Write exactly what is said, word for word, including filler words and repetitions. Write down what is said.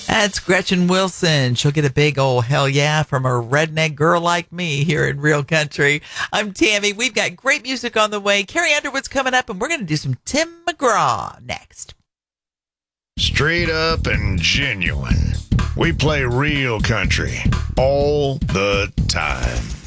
That's Gretchen Wilson. She'll get a big old hell yeah from a redneck girl like me here in Real Country. I'm Tammy. We've got great music on the way. Carrie Underwood's coming up, and we're going to do some Tim McGraw next. Straight up and genuine. We play real country all the time.